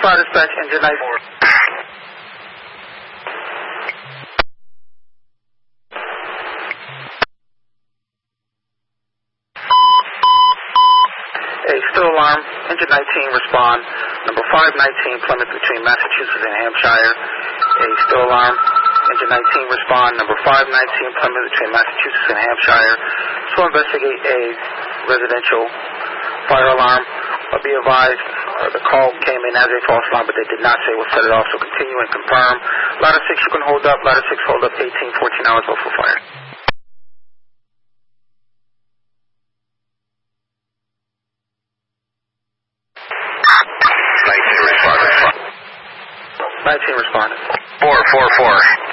Fire dispatch, engine 94. Still alarm, engine 19, respond. Number 519, Plymouth between Massachusetts and Hampshire. Still alarm, engine 19, respond. Number 519, Plymouth between Massachusetts and Hampshire. So investigate a residential fire alarm. Be advised, the call came in as a false alarm, but they did not say we'll set it off, so continue and confirm. Ladder 6, you can hold up. Ladder 6, hold up 18, 14 hours off for fire. Responded. 444.